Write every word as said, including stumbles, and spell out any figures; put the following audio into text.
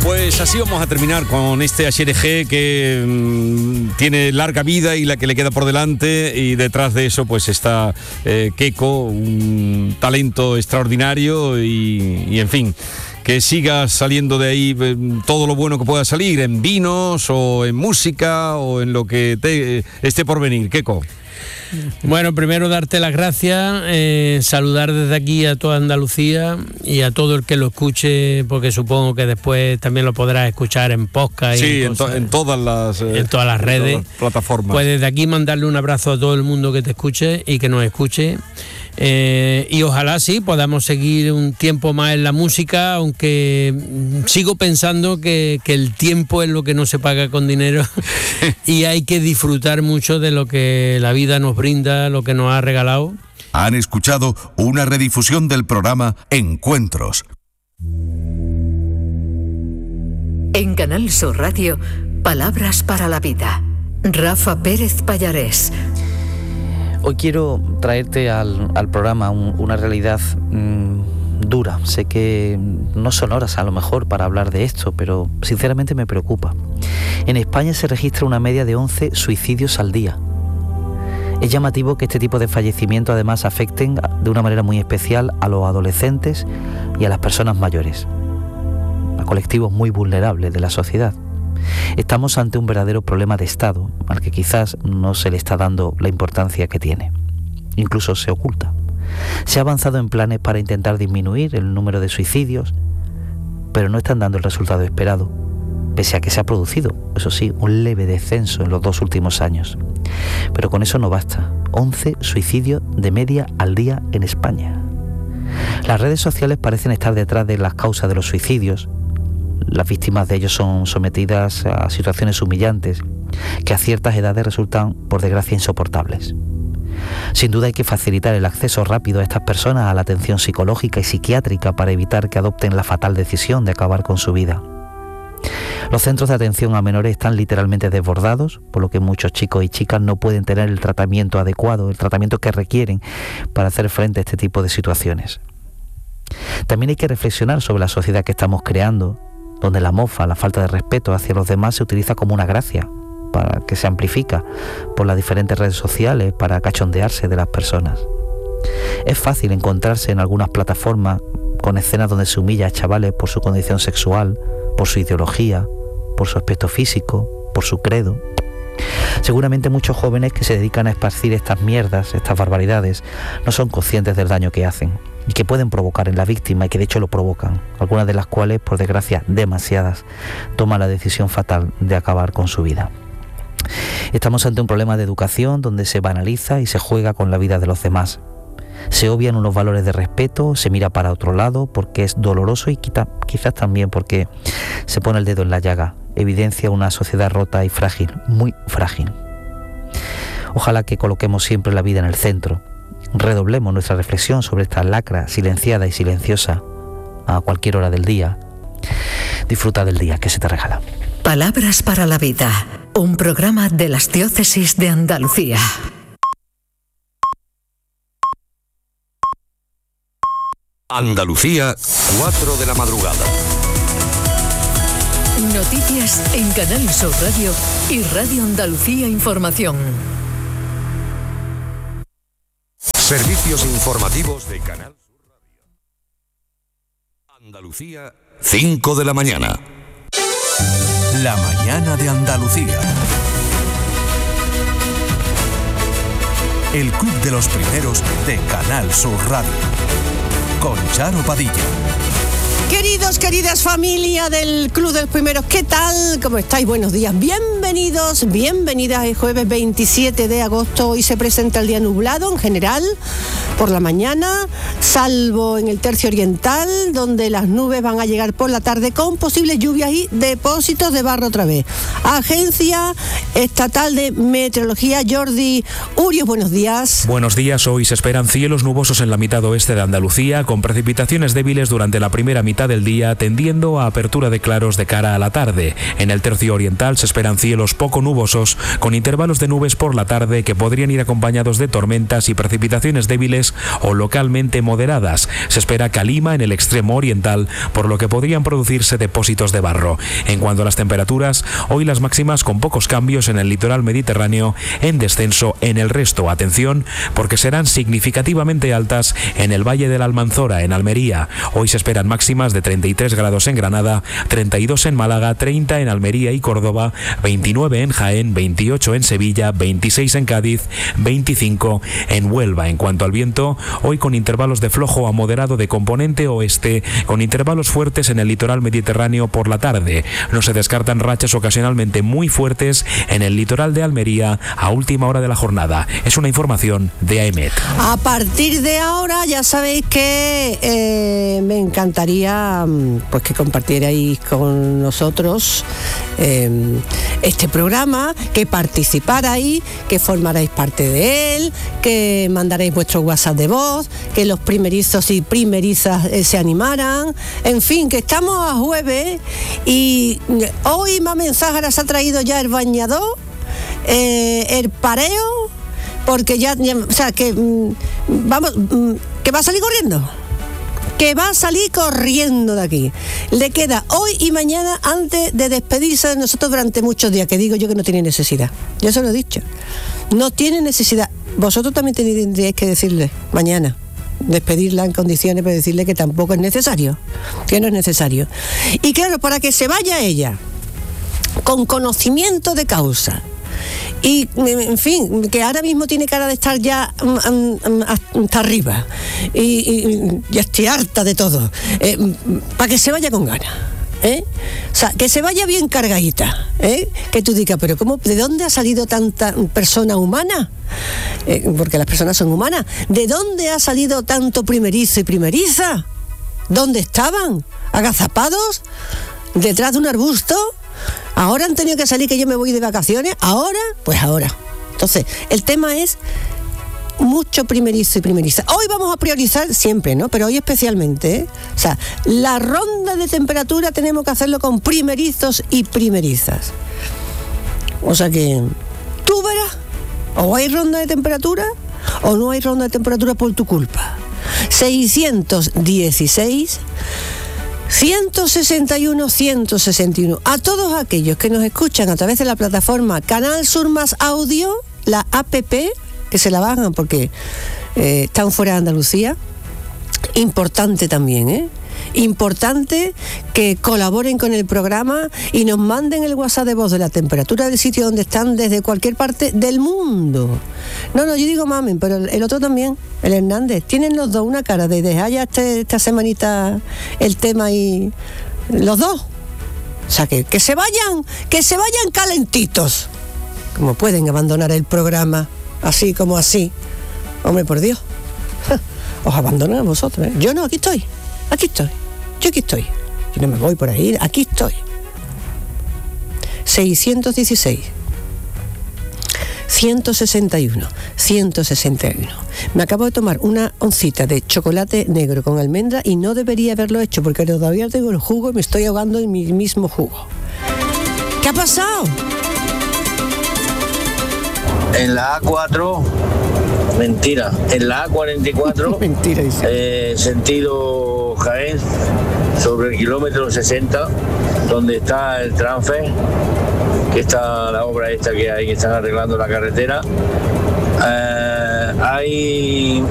Pues así vamos a terminar con este H R G que mmm, tiene larga vida y la que le queda por delante, y detrás de eso pues está eh, Keiko, un talento extraordinario y, y en fin, que siga saliendo de ahí eh, todo lo bueno que pueda salir, en vinos o en música o en lo que te, eh, esté por venir. Keiko. Bueno, primero darte las gracias, eh, saludar desde aquí a toda Andalucía y a todo el que lo escuche, porque supongo que después también lo podrás escuchar en podcast. Sí, y en, to- en todas las eh, en todas las redes, todas las plataformas. Pues desde aquí mandarle un abrazo a todo el mundo que te escuche y que nos escuche. Eh, y ojalá sí podamos seguir un tiempo más en la música, aunque sigo pensando que, que el tiempo es lo que no se paga con dinero y hay que disfrutar mucho de lo que la vida nos brinda, lo que nos ha regalado. Han escuchado una redifusión del programa Encuentros. En Canal Sur Radio, Palabras para la Vida. Rafa Pérez Pallarés. Hoy quiero traerte al, al programa un, una realidad mmm, dura. Sé que no son horas a lo mejor para hablar de esto, pero sinceramente me preocupa. En España se registra una media de once suicidios al día. Es llamativo que este tipo de fallecimientos además afecten de una manera muy especial a los adolescentes y a las personas mayores, a colectivos muy vulnerables de la sociedad. Estamos ante un verdadero problema de Estado, al que quizás no se le está dando la importancia que tiene. Incluso se oculta. Se ha avanzado en planes para intentar disminuir el número de suicidios, pero no están dando el resultado esperado, pese a que se ha producido, eso sí, un leve descenso en los dos últimos años. Pero con eso no basta. once suicidios de media al día en España. Las redes sociales parecen estar detrás de las causas de los suicidios. Las víctimas de ellos son sometidas a situaciones humillantes que a ciertas edades resultan, por desgracia, insoportables. Sin duda hay que facilitar el acceso rápido a estas personas a la atención psicológica y psiquiátrica para evitar que adopten la fatal decisión de acabar con su vida. Los centros de atención a menores están literalmente desbordados, por lo que muchos chicos y chicas no pueden tener el tratamiento adecuado, el tratamiento que requieren para hacer frente a este tipo de situaciones. También hay que reflexionar sobre la sociedad que estamos creando, donde la mofa, la falta de respeto hacia los demás se utiliza como una gracia, para que se amplifica por las diferentes redes sociales para cachondearse de las personas. Es fácil encontrarse en algunas plataformas con escenas donde se humilla a chavales por su condición sexual, por su ideología, por su aspecto físico, por su credo. Seguramente muchos jóvenes que se dedican a esparcir estas mierdas, estas barbaridades, no son conscientes del daño que hacen y que pueden provocar en la víctima, y que de hecho lo provocan, algunas de las cuales, por desgracia demasiadas, toman la decisión fatal de acabar con su vida. Estamos ante un problema de educación donde se banaliza y se juega con la vida de los demás. Se obvian unos valores de respeto, se mira para otro lado porque es doloroso y quita, quizás también porque se pone el dedo en la llaga. Evidencia una sociedad rota y frágil, muy frágil. Ojalá que coloquemos siempre la vida en el centro. Redoblemos nuestra reflexión sobre esta lacra silenciada y silenciosa a cualquier hora del día. Disfruta del día que se te regala. Palabras para la Vida, un programa de las diócesis de Andalucía. Andalucía, cuatro de la madrugada. Noticias en Canal Sur Radio y Radio Andalucía Información. Servicios informativos de Canal Sur Radio. Andalucía, cinco de la mañana. La mañana de Andalucía. El club de los primeros de Canal Sur Radio. Con Charo Padilla. Queridos, queridas familia del Club de los Primeros, ¿qué tal? ¿Cómo estáis? Buenos días, bienvenidos, bienvenidas. El jueves veintisiete de agosto, hoy se presenta el día nublado en general por la mañana, salvo en el tercio oriental, donde las nubes van a llegar por la tarde con posibles lluvias y depósitos de barro otra vez. Agencia Estatal de Meteorología, Jordi Urios, buenos días. Buenos días, hoy se esperan cielos nubosos en la mitad oeste de Andalucía, con precipitaciones débiles durante la primera mitad mitad del día, tendiendo a apertura de claros de cara a la tarde. En el tercio oriental se esperan cielos poco nubosos, con intervalos de nubes por la tarde que podrían ir acompañados de tormentas y precipitaciones débiles o localmente moderadas. Se espera calima en el extremo oriental, por lo que podrían producirse depósitos de barro. En cuanto a las temperaturas, hoy las máximas con pocos cambios en el litoral mediterráneo, en descenso en el resto. Atención, porque serán significativamente altas en el Valle de la Almanzora, en Almería. Hoy se esperan máximas de treinta y tres grados en Granada, treinta y dos en Málaga, treinta en Almería y Córdoba, veintinueve en Jaén, veintiocho en Sevilla, veintiséis en Cádiz, veinticinco en Huelva. En cuanto al viento, hoy con intervalos de flojo a moderado de componente oeste, con intervalos fuertes en el litoral mediterráneo por la tarde. No se descartan rachas ocasionalmente muy fuertes en el litoral de Almería a última hora de la jornada. Es una información de A E M E T. A partir de ahora ya sabéis que eh, me encantaría pues que compartierais con nosotros eh, este programa, que participarais, que formarais parte de él, que mandaréis vuestro WhatsApp de voz, que los primerizos y primerizas eh, se animaran, en fin, que estamos a jueves y hoy más mensajes ha traído ya el bañador, eh, el pareo, porque ya, ya o sea, que mm, vamos, mm, que va a salir corriendo. Que va a salir corriendo de aquí. Le queda hoy y mañana antes de despedirse de nosotros durante muchos días, que digo yo que no tiene necesidad. Yo se lo he dicho. No tiene necesidad. Vosotros también tendríais que decirle mañana, despedirla en condiciones, pero decirle que tampoco es necesario, que no es necesario. Y claro, para que se vaya ella con conocimiento de causa, y en fin, que ahora mismo tiene cara de estar ya um, um, hasta arriba y, y, y estoy harta de todo, eh, para que se vaya con ganas, ¿eh? O sea, que se vaya bien cargadita, ¿eh? Que tú digas, pero ¿cómo, ¿de dónde ha salido tanta persona humana? Eh, porque las personas son humanas. ¿De dónde ha salido tanto primerizo y primeriza? ¿Dónde estaban? ¿Agazapados? ¿Detrás de un arbusto? ¿Ahora han tenido que salir que yo me voy de vacaciones? ¿Ahora? Pues ahora. Entonces, el tema es mucho primerizo y primeriza. Hoy vamos a priorizar siempre, ¿no? Pero hoy especialmente, ¿eh? O sea, la ronda de temperatura tenemos que hacerlo con primerizos y primerizas. O sea que tú verás, o hay ronda de temperatura o no hay ronda de temperatura por tu culpa. seiscientos dieciséis ciento sesenta y uno ciento sesenta y uno. A todos aquellos que nos escuchan a través de la plataforma Canal Sur Más Audio, la app, que se la bajan porque eh, están fuera de Andalucía, importante también, ¿eh? Importante que colaboren con el programa y nos manden el WhatsApp de voz de la temperatura del sitio donde están desde cualquier parte del mundo. No, no, yo digo mamen, pero el, el otro también, el Hernández. Tienen los dos una cara de dejar ya este, esta semanita el tema y los dos. O sea, que, que se vayan, que se vayan calentitos. Como pueden abandonar el programa así como así. Hombre, por Dios. Os abandonan a vosotros, ¿eh? Yo no, aquí estoy. Aquí estoy, yo aquí estoy. Yo no me voy por ahí, aquí estoy. seiscientos dieciséis, ciento sesenta y uno, ciento sesenta y uno. Me acabo de tomar una oncita de chocolate negro con almendra y no debería haberlo hecho porque todavía tengo el jugo y me estoy ahogando en mi mismo jugo. ¿Qué ha pasado? En la A cuatro, mentira, en la A cuarenta y cuatro, mentira, dice. Eh, sentido Jaén, sobre el kilómetro sesenta, donde está el Transfer, que está la obra esta que hay, que están arreglando la carretera. Eh, hay